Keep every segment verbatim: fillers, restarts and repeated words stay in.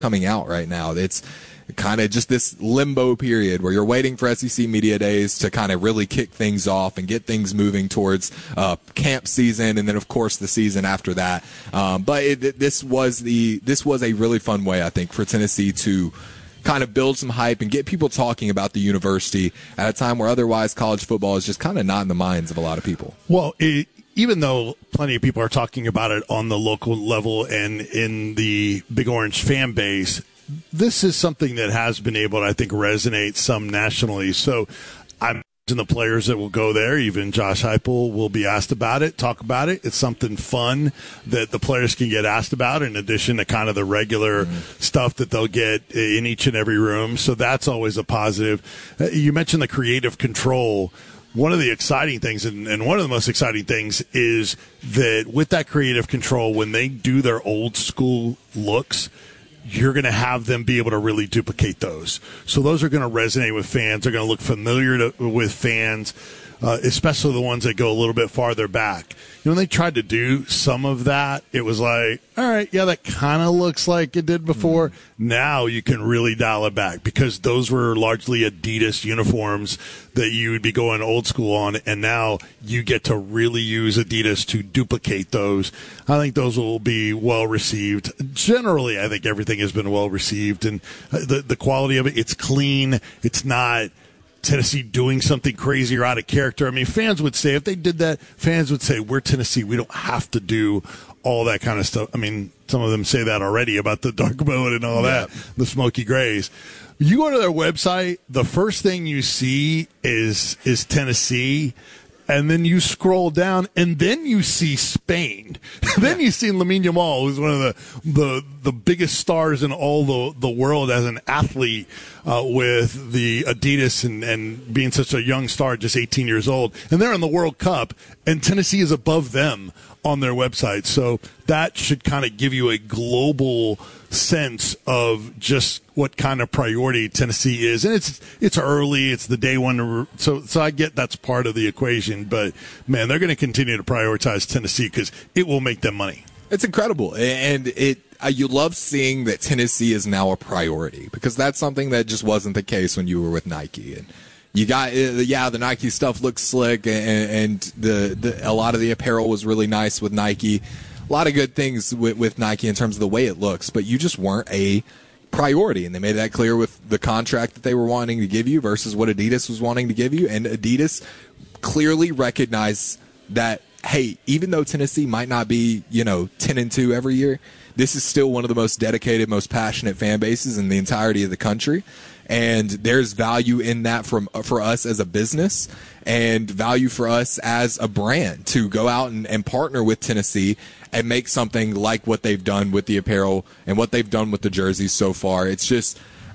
coming out right now. It's kind of just this limbo period where you're waiting for S E C Media Days to kind of really kick things off and get things moving towards uh, camp season, and then of course the season after that. Um, but it, this was the this was a really fun way, I think, for Tennessee to kind of build some hype and get people talking about the university at a time where otherwise college football is just kind of not in the minds of a lot of people. Well, it, even though plenty of people are talking about it on the local level and in the Big Orange fan base, this is something that has been able to, I think, resonate some nationally. So I'm the players that will go there, even Josh Heupel, will be asked about it, talk about it. It's something fun that the players can get asked about in addition to kind of the regular mm-hmm. stuff that they'll get in each and every room. So that's always a positive. You mentioned the creative control. One of the exciting things, and, and one of the most exciting things, is that with that creative control, when they do their old school looks, you're going to have them be able to really duplicate those. So those are going to resonate with fans. They're going to look familiar to, with fans, uh, especially the ones that go a little bit farther back. You know, when they tried to do some of that, it was like, all right, yeah, that kind of looks like it did before. Mm-hmm. Now you can really dial it back because those were largely Adidas uniforms that you would be going old school on, and now you get to really use Adidas to duplicate those. I think those will be well received. Generally, I think everything has been well received, and the the quality of it, it's clean. It's not Tennessee doing something crazy or out of character. I mean, fans would say, if they did that, fans would say, we're Tennessee. We don't have to do all that kind of stuff. I mean, some of them say that already about the dark mode and all yeah. that, the smoky grays. You go to their website, the first thing you see is is Tennessee, and then you scroll down, and then you see Spain. Then you see Lamine Yamal, who's one of the, the, the biggest stars in all the, the world as an athlete uh, with the Adidas and, and being such a young star, just eighteen years old. And they're in the World Cup, and Tennessee is above them on their website. So that should kind of give you a global sense of just what kind of priority Tennessee is. And it's it's early. It's the day one. So, so I get that's part of the equation. But, man, they're going to continue to prioritize Tennessee because it will make them money. It's incredible. And it uh, you love seeing that Tennessee is now a priority because that's something that just wasn't the case when you were with Nike. And you got, uh, yeah, the Nike stuff looks slick, and, and the, the a lot of the apparel was really nice with Nike. A lot of good things with, with Nike in terms of the way it looks, but you just weren't a priority, and they made that clear with the contract that they were wanting to give you versus what Adidas was wanting to give you, and Adidas clearly recognized that, hey, even though Tennessee might not be, you know, ten and two every year, this is still one of the most dedicated, most passionate fan bases in the entirety of the country. And there's value in that from for us as a business and value for us as a brand to go out and, and partner with Tennessee and make something like what they've done with the apparel and what they've done with the jerseys so far. It's just,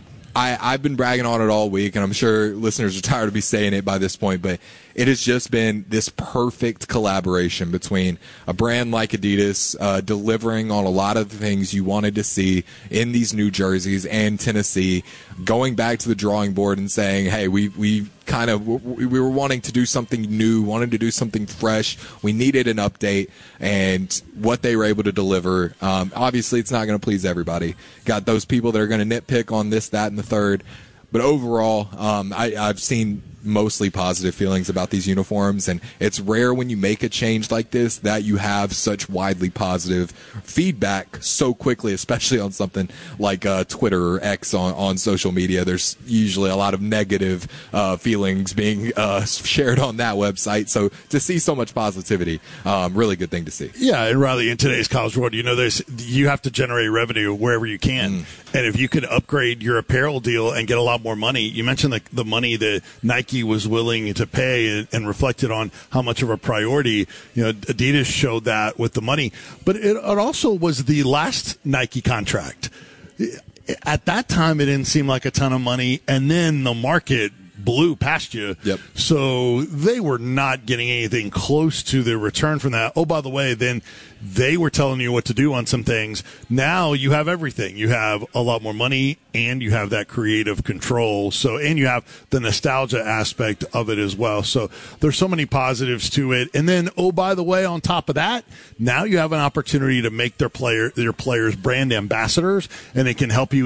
I, I've been bragging on it all week, and I'm sure listeners are tired of me saying it by this point, but it has just been this perfect collaboration between a brand like Adidas uh, delivering on a lot of the things you wanted to see in these new jerseys, and Tennessee going back to the drawing board and saying, hey, we we kind of we were wanting to do something new, wanted to do something fresh. We needed an update, and what they were able to deliver. Um, obviously, it's not going to please everybody. Got those people that are going to nitpick on this, that, and the third. But overall, um, I, I've seen mostly positive feelings about these uniforms, and it's rare when you make a change like this that you have such widely positive feedback so quickly, especially on something like uh, Twitter or X on, on social media. There's usually a lot of negative uh, feelings being uh, shared on that website, so to see so much positivity, um, really good thing to see. Yeah, and Riley, in today's college world, you know, there's you have to generate revenue wherever you can, mm. and if you could upgrade your apparel deal and get a lot more money, you mentioned the, the money that Nike was willing to pay and, and reflected on how much of a priority, you know, Adidas showed that with the money. But it, it also was the last Nike contract. At that time, it didn't seem like a ton of money, and then the market blew past you. Yep. So they were not getting anything close to the return from that. Oh, by the way, then they were telling you what to do on some things. Now you have everything. You have a lot more money, and you have that creative control. So, and you have the nostalgia aspect of it as well. So there's so many positives to it. And then, oh, by the way, on top of that, now you have an opportunity to make their player, their players brand ambassadors, and it can help you